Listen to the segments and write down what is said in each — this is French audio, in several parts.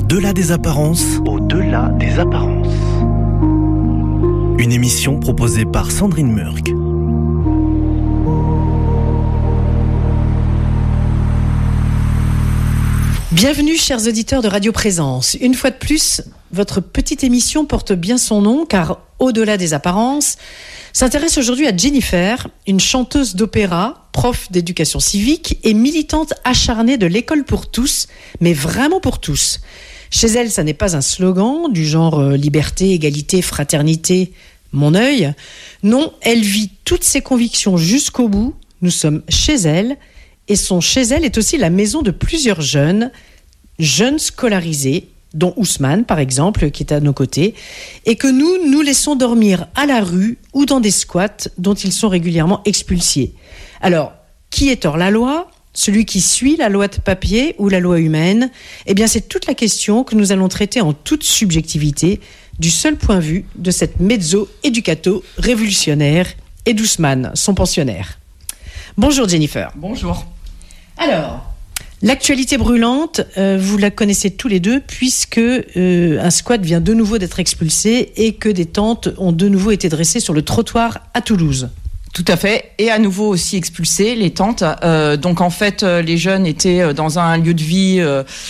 Au-delà des apparences. Au-delà des apparences. Une émission proposée par Sandrine Murk. Bienvenue chers auditeurs de Radio Présence. Une fois de plus, votre petite émission porte bien son nom car Au-delà des apparences s'intéresse aujourd'hui à Jennifer, une chanteuse d'opéra, prof d'éducation civique et militante acharnée de l'école pour tous, mais vraiment pour tous. Chez elle, ça n'est pas un slogan du genre liberté, égalité, fraternité, mon œil. Non, elle vit toutes ses convictions jusqu'au bout. Nous sommes chez elle. Et son chez elle est aussi la maison de plusieurs jeunes scolarisés, dont Ousmane, par exemple, qui est à nos côtés, et que nous laissons dormir à la rue ou dans des squats dont ils sont régulièrement expulsés. Alors, qui est hors la loi ? Celui qui suit la loi de papier ou la loi humaine ? Eh bien, c'est toute la question que nous allons traiter en toute subjectivité, du seul point de vue de cette mezzo-éducato révolutionnaire et d'Ousmane, son pensionnaire. Bonjour Jennifer. Bonjour. Alors, l'actualité brûlante, vous la connaissez tous les deux puisque un squat vient de nouveau d'être expulsé et que des tentes ont de nouveau été dressées sur le trottoir à Toulouse. Tout à fait, et à nouveau aussi expulsés, les tentes. Donc en fait, les jeunes étaient dans un lieu de vie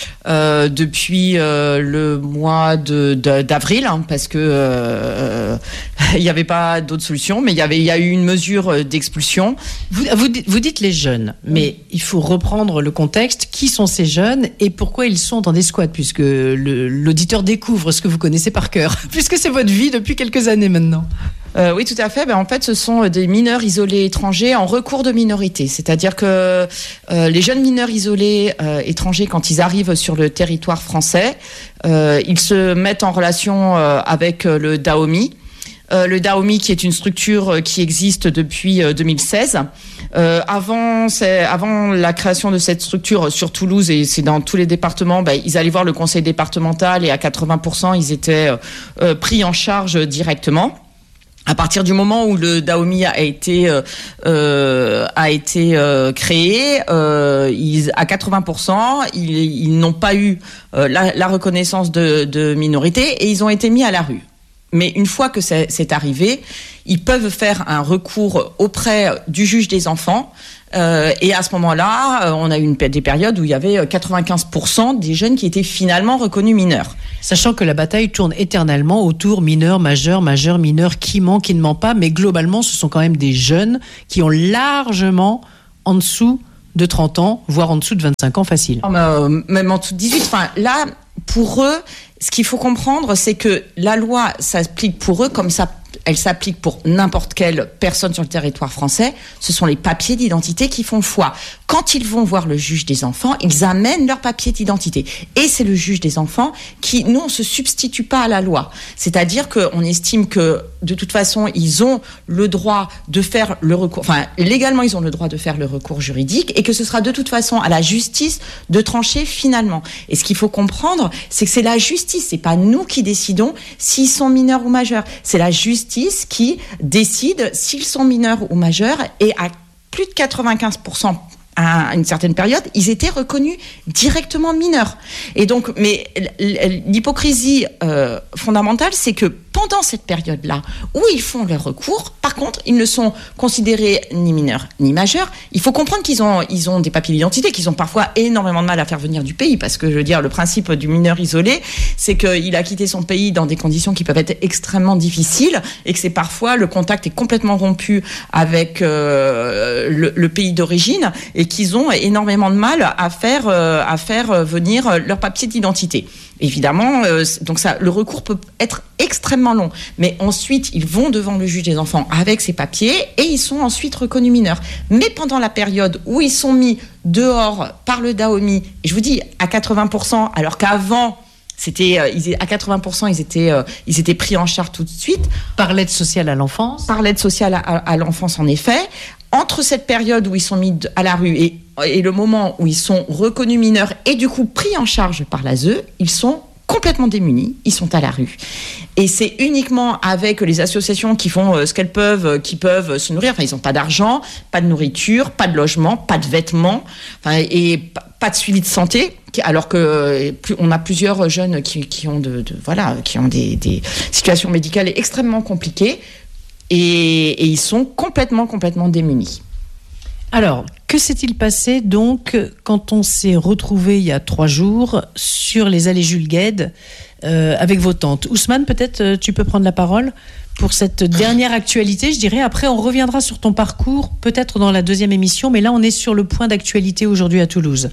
depuis le mois d'avril, parce que il n'y avait pas d'autre solution, mais il y a eu une mesure d'expulsion. Vous dites les jeunes, mais il faut reprendre le contexte. Qui sont ces jeunes et pourquoi ils sont dans des squats, puisque l'auditeur découvre ce que vous connaissez par cœur, puisque c'est votre vie depuis quelques années maintenant. Oui, tout à fait. En fait, ce sont des mineurs isolés étrangers en recours de minorité. C'est-à-dire que les jeunes mineurs isolés étrangers, quand ils arrivent sur le territoire français, ils se mettent en relation avec le Daomi. Le Daomi, qui est une structure qui existe depuis 2016. Avant la création de cette structure sur Toulouse, et c'est dans tous les départements, ils allaient voir le conseil départemental et à 80%, ils étaient pris en charge directement. À partir du moment où le Daomi a été créé, à 80%, ils n'ont pas eu la reconnaissance de minorité et ils ont été mis à la rue. Mais une fois que c'est arrivé, ils peuvent faire un recours auprès du juge des enfants. Et à ce moment-là, on a eu des périodes où il y avait 95% des jeunes qui étaient finalement reconnus mineurs. Sachant que la bataille tourne éternellement autour mineur, majeur, mineur, qui ment, qui ne ment pas. Mais globalement, ce sont quand même des jeunes qui ont largement en dessous de 30 ans, voire en dessous de 25 ans facile. Même en dessous de 18. Enfin, là, pour eux, ce qu'il faut comprendre, c'est que la loi s'applique pour eux comme ça. Elle s'applique pour n'importe quelle personne sur le territoire français. Ce sont les papiers d'identité qui font foi. Quand ils vont voir le juge des enfants, ils amènent leurs papiers d'identité. Et c'est le juge des enfants qui, nous, on se substitue pas à la loi. C'est-à-dire qu'on estime que, de toute façon, ils ont le droit de faire le recours. Enfin, légalement, ils ont le droit de faire le recours juridique et que ce sera de toute façon à la justice de trancher finalement. Et ce qu'il faut comprendre, c'est que c'est la justice. C'est pas nous qui décidons s'ils sont mineurs ou majeurs. C'est la justice qui décide s'ils sont mineurs ou majeurs, et à plus de 95%, à une certaine période, ils étaient reconnus directement mineurs. Et donc, mais l'hypocrisie fondamentale, c'est que pendant cette période-là, où ils font leur recours, par contre, ils ne sont considérés ni mineurs ni majeurs. Il faut comprendre qu'ils ont des papiers d'identité, qu'ils ont parfois énormément de mal à faire venir du pays, parce que, je veux dire, le principe du mineur isolé, c'est qu'il a quitté son pays dans des conditions qui peuvent être extrêmement difficiles, et que c'est parfois, le contact est complètement rompu avec le pays d'origine, et qu'ils ont énormément de mal à faire venir leur papier d'identité. Évidemment, donc ça, le recours peut être extrêmement long. Mais ensuite, ils vont devant le juge des enfants avec ces papiers et ils sont ensuite reconnus mineurs. Mais pendant la période où ils sont mis dehors par le Daomi, et je vous dis à 80%, alors qu'avant, c'était à 80%, ils étaient pris en charge tout de suite. Par l'aide sociale à l'enfance. Par l'aide sociale à l'enfance, en effet. Entre cette période où ils sont mis à la rue et le moment où ils sont reconnus mineurs et du coup pris en charge par l'ASE, ils sont complètement démunis, ils sont à la rue. Et c'est uniquement avec les associations qui font ce qu'elles peuvent, qui peuvent se nourrir. Enfin, ils n'ont pas d'argent, pas de nourriture, pas de logement, pas de vêtements, et pas de suivi de santé. Alors que on a plusieurs jeunes qui ont qui ont des situations médicales extrêmement compliquées, et ils sont complètement démunis. Alors, que s'est-il passé donc quand on s'est retrouvé il y a 3 jours sur les allées Jules Guesde avec vos tantes? Ousmane, peut-être tu peux prendre la parole pour cette dernière actualité, je dirais. Après, on reviendra sur ton parcours, peut-être dans la 2e émission, mais là, on est sur le point d'actualité aujourd'hui à Toulouse.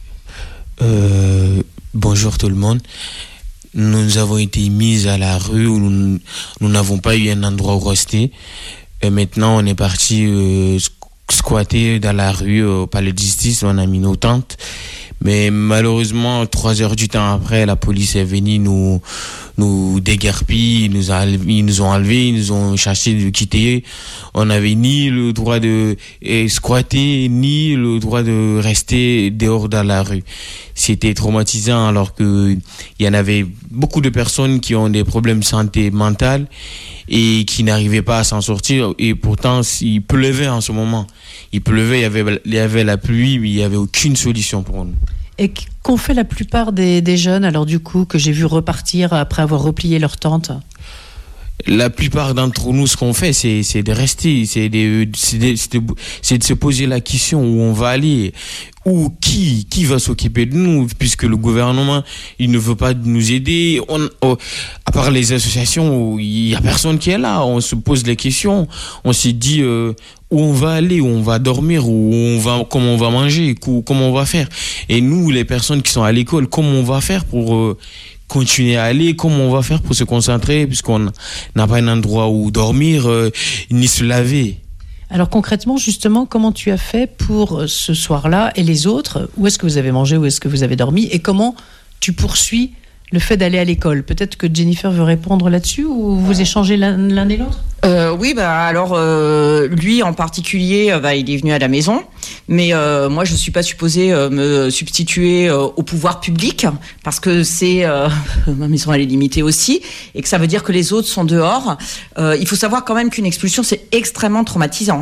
Bonjour tout le monde. Nous avons été mis à la rue où nous n'avons pas eu un endroit où rester. Et maintenant, on est parti squatter dans la rue au palais de justice. On a mis nos tentes. Mais malheureusement, 3 heures du temps après, la police est venue nous déguerpir, ils nous ont enlevés, ils nous ont cherché de quitter. On n'avait ni le droit de squatter, ni le droit de rester dehors dans la rue. C'était traumatisant, alors que il y en avait beaucoup de personnes qui ont des problèmes de santé mentale et qui n'arrivaient pas à s'en sortir. Et pourtant, il pleuvait en ce moment. Il pleuvait, il y avait la pluie, mais il n'y avait aucune solution pour nous. Et qu'ont fait la plupart des jeunes, alors du coup, que j'ai vu repartir après avoir replié leur tente? La plupart d'entre nous, ce qu'on fait, c'est de rester, c'est de se poser la question où on va aller, ou qui va s'occuper de nous, puisque le gouvernement, il ne veut pas nous aider. À part les associations, il y a personne qui est là. On se pose les questions. On s'est dit où on va aller, où on va dormir, comment on va manger, comment on va faire. Et nous, les personnes qui sont à l'école, comment on va faire pour continuer à aller, comment on va faire pour se concentrer, puisqu'on n'a pas un endroit où dormir, ni se laver. Alors concrètement, justement, comment tu as fait pour ce soir-là et les autres? Où est-ce que vous avez mangé, où est-ce que vous avez dormi, et comment tu poursuis le fait d'aller à l'école? Peut-être que Jennifer veut répondre là-dessus, ou vous échangez l'un et l'autre? Oui, alors lui en particulier, il est venu à la maison, mais moi je suis pas supposée me substituer au pouvoir public, parce que ma maison elle est limitée aussi, et que ça veut dire que les autres sont dehors. Il faut savoir quand même qu'une expulsion c'est extrêmement traumatisant.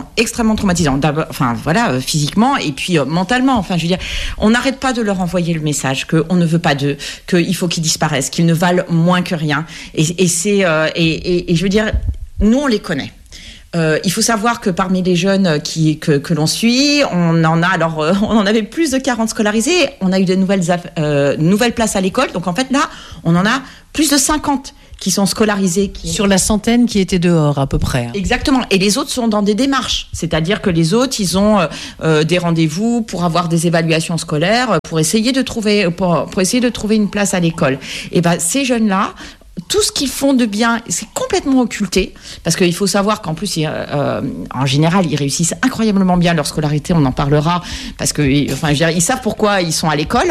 Physiquement et puis mentalement. Enfin, je veux dire, on n'arrête pas de leur envoyer le message qu'on ne veut pas d'eux, qu'il faut qu'ils disparaissent, qu'ils ne valent moins que rien. Et je veux dire, nous, on les connaît. Il faut savoir que parmi les jeunes que l'on suit, on en avait plus de 40 scolarisés. On a eu de nouvelles places à l'école. Donc en fait, là, on en a plus de 50 qui sont scolarisés. Sur la centaine qui étaient dehors, à peu près. Exactement. Et les autres sont dans des démarches. C'est-à-dire que les autres, ils ont des rendez-vous pour avoir des évaluations scolaires, pour essayer de trouver une place à l'école. Et ces jeunes-là, tout ce qu'ils font de bien, c'est complètement occulté, parce qu'il faut savoir qu'en plus, en général, ils réussissent incroyablement bien leur scolarité. On en parlera, parce que, ils savent pourquoi ils sont à l'école.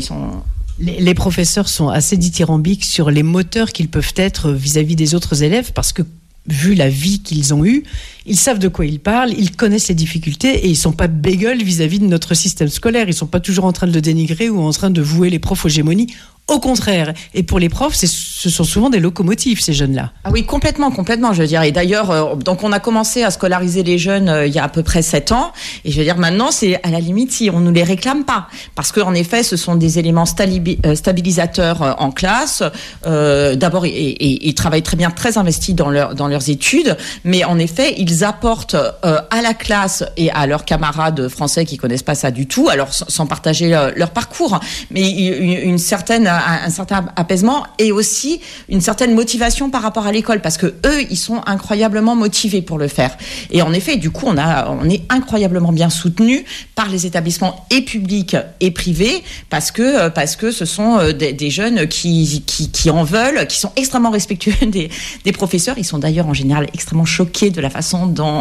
Les professeurs sont assez dithyrambiques sur les moteurs qu'ils peuvent être vis-à-vis des autres élèves, parce que vu la vie qu'ils ont eue, ils savent de quoi ils parlent, ils connaissent les difficultés, et ils sont pas bégueules vis-à-vis de notre système scolaire. Ils sont pas toujours en train de le dénigrer ou en train de vouer les profs aux gémonies. Au contraire. Et pour les profs, ce sont souvent des locomotives, ces jeunes-là. Ah oui, complètement, je veux dire. Et d'ailleurs, donc on a commencé à scolariser les jeunes il y a à peu près 7 ans. Et je veux dire, maintenant, c'est à la limite si on ne les réclame pas. Parce qu'en effet, ce sont des éléments stabilisateurs en classe. D'abord, ils travaillent très bien, très investis dans leurs études. Mais en effet, ils apportent à la classe et à leurs camarades français qui connaissent pas ça du tout, alors sans partager leur parcours, mais un certain apaisement et aussi une certaine motivation par rapport à l'école, parce que eux, ils sont incroyablement motivés pour le faire. Et en effet, du coup, on est incroyablement bien soutenus par les établissements et publics et privés, parce que ce sont des jeunes qui en veulent, qui sont extrêmement respectueux des professeurs. Ils sont d'ailleurs en général extrêmement choqués de la façon dont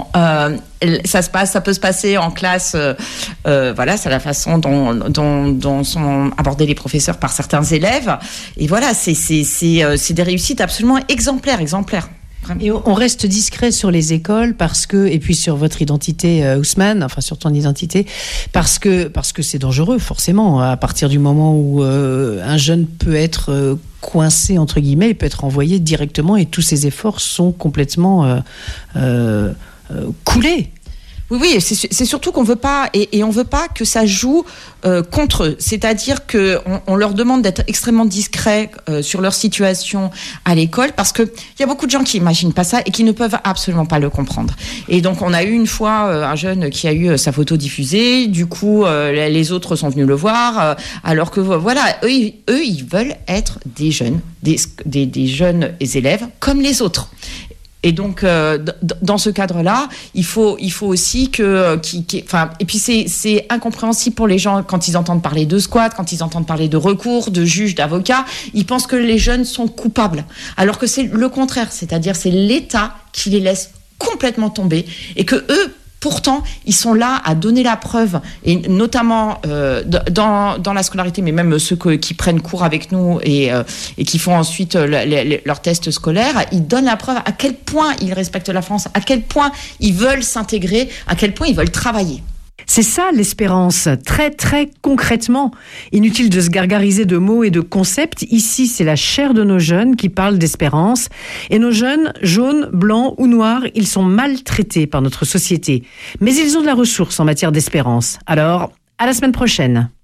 ça peut se passer en classe. C'est la façon dont sont abordés les professeurs par certains élèves. Et voilà, c'est des réussites absolument exemplaires. Et on reste discret sur les écoles et puis sur votre identité, Ousmane, enfin sur ton identité, parce que c'est dangereux, forcément, à partir du moment où un jeune peut être coincé, entre guillemets, il peut être envoyé directement et tous ses efforts sont complètement coulés. Oui, c'est surtout qu'on veut pas, et on veut pas que ça joue contre eux. C'est-à-dire que on leur demande d'être extrêmement discrets sur leur situation à l'école, parce que il y a beaucoup de gens qui imaginent pas ça et qui ne peuvent absolument pas le comprendre. Et donc on a eu une fois un jeune qui a eu sa photo diffusée. Du coup, les autres sont venus le voir, alors que voilà, eux, ils veulent être des jeunes, des jeunes élèves comme les autres. Et donc, dans ce cadre-là, il faut aussi et puis c'est incompréhensible pour les gens quand ils entendent parler de squat, quand ils entendent parler de recours, de juges, d'avocats. Ils pensent que les jeunes sont coupables, alors que c'est le contraire. C'est-à-dire, c'est l'État qui les laisse complètement tomber et que eux, pourtant, ils sont là à donner la preuve, et notamment dans la scolarité, mais même ceux qui prennent cours avec nous et qui font ensuite leurs tests scolaires, ils donnent la preuve à quel point ils respectent la France, à quel point ils veulent s'intégrer, à quel point ils veulent travailler. C'est ça l'espérance, très très concrètement. Inutile de se gargariser de mots et de concepts. Ici, c'est la chair de nos jeunes qui parle d'espérance. Et nos jeunes, jaunes, blancs ou noirs, ils sont maltraités par notre société. Mais ils ont de la ressource en matière d'espérance. Alors, à la semaine prochaine.